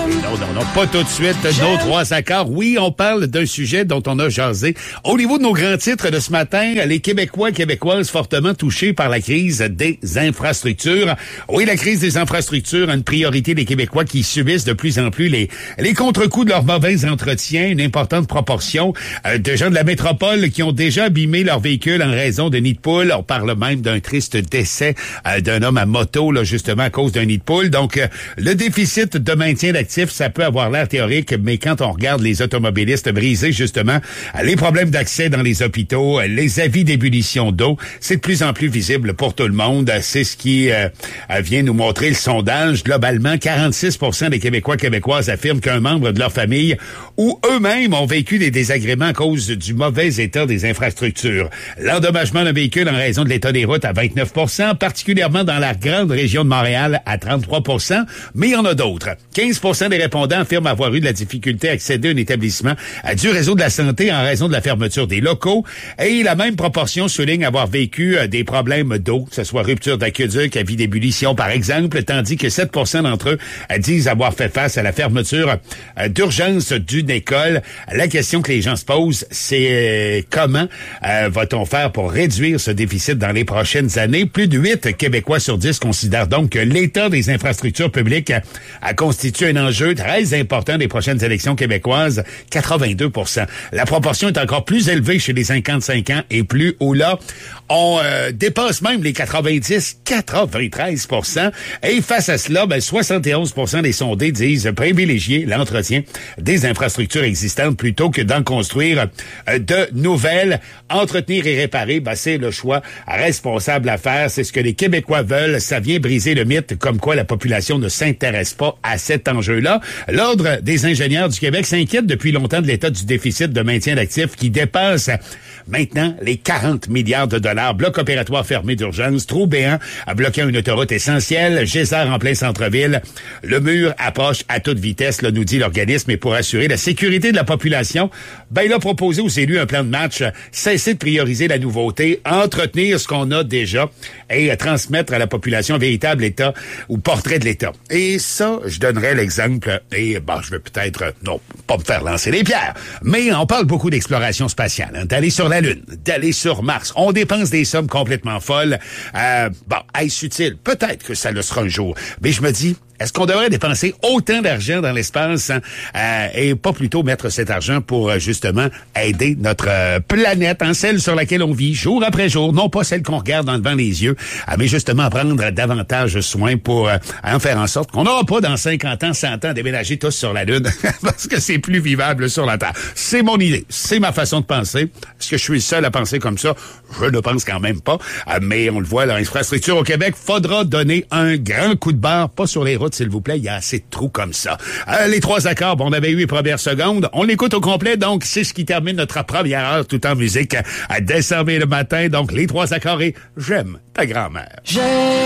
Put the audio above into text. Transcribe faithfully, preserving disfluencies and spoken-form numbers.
Non, non, non, pas tout de suite. Nos trois accords. Oui, on parle d'un sujet dont on a jasé. Au niveau de nos grands titres de ce matin, les Québécois et Québécoises fortement touchés par la crise des infrastructures. Oui, la crise des infrastructures a une priorité des Québécois qui subissent de plus en plus les, les contre-coups de leur mauvais entretien. Une importante proportion euh, de gens de la métropole qui ont déjà abîmé leur véhicule en raison de nids de poule. On parle même d'un triste décès euh, d'un homme à moto, là, justement, à cause d'un nid de poule. Donc, euh, le déficit de maintien d'actifs, ça peut avoir l'air théorique, mais quand on regarde les automobilistes briser, justement, les problèmes d'accès dans les hôpitaux, les avis d'ébullition d'eau, c'est de plus en plus visible pour tout le monde. C'est ce qui euh, vient nous montrer le sondage. Globalement, quarante-six pour cent des Québécois québécoises affirment qu'un membre de leur famille ou eux-mêmes ont vécu des désagréments à cause du mauvais état des infrastructures. L'endommagement d'un véhicule en raison de l'état des routes à vingt-neuf pour cent, particulièrement dans la grande région de Montréal à trente-trois pour cent, mais il y en a d'autres. quinze pour cent des répondants affirment avoir eu de la difficulté à accéder à un établissement du réseau de la santé en raison de la fermeture des locaux. Et la même proportion souligne avoir vécu des problèmes d'eau, que ce soit rupture d'aqueduc, avis d'ébullition par exemple, tandis que sept pour cent d'entre eux disent avoir fait face à la fermeture d'urgence d'une école. La question que les gens se posent, c'est euh, comment euh, va-t-on faire pour réduire ce déficit dans les prochaines années? Plus de huit Québécois sur dix considèrent donc que l'état des infrastructures publiques a, a constitué un enjeu très important des prochaines élections québécoises, quatre-vingt-deux pour cent. La proportion est encore plus élevée chez les cinquante-cinq ans et plus, où là, on euh, dépasse même les quatre-vingt-dix, quatre-vingt-treize pour cent. Et face à cela, ben, soixante et onze pour cent des sondés disent privilégier l'entretien des infrastructures existantes plutôt que d'en construire euh, de nouvelles. Entretenir et réparer, ben, c'est le choix responsable à faire. C'est ce que les Québécois veulent. Ça vient briser le mythe comme quoi la population ne s'intéresse pas à cet enjeu-là. L'Ordre des ingénieurs du Québec s'inquiète depuis longtemps de l'état du déficit de maintien d'actifs qui dépasse maintenant les quarante milliards de dollars. Bloc opératoire fermé d'urgence, trou béant à bloquer une autoroute essentielle, geyser en plein centre-ville. Le mur approche à toute vitesse, là, nous dit l'organisme, et pour assurer la sécurité de la population, ben, il a proposé aux élus un plan de match, cesser de prioriser la nouveauté, entretenir ce qu'on a déjà et euh, transmettre à la population un véritable état ou portrait de l'État. Et ça, je donnerais l'exemple, et bon, je vais peut-être, euh, non, pas me faire lancer les pierres, mais on parle beaucoup d'exploration spatiale, hein, d'aller sur la Lune, d'aller sur Mars. On dépense des sommes complètement folles. Euh, bon, est-ce utile? Peut-être que ça le sera un jour, mais je me dis, est-ce qu'on devrait dépenser autant d'argent dans l'espace hein, euh, et pas plutôt mettre cet argent pour euh, justement aider notre euh, planète, hein, celle sur laquelle on vit jour après jour, non pas celle qu'on regarde en devant les yeux, euh, mais justement prendre davantage soin pour euh, en faire en sorte qu'on n'aura pas dans cinquante ans, cent ans déménager tous sur la Lune parce que c'est plus vivable sur la Terre. C'est mon idée, c'est ma façon de penser. Est-ce que je suis le seul à penser comme ça? Je ne pense quand même pas, euh, mais on le voit, l'infrastructure au Québec, faudra donner un grand coup de barre, pas sur les routes, s'il vous plaît, il y a assez de trous comme ça. Euh, les trois accords, bon, on avait eu les premières secondes, on l'écoute au complet, donc c'est ce qui termine notre première heure tout en musique à décembre le matin, donc les trois accords et J'aime ta grand-mère. J'aime